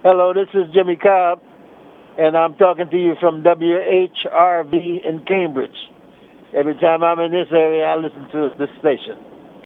Hello, this is Jimmy Cobb, and I'm talking to you from WHRV in Cambridge. Every time I'm in this area, I listen to this station.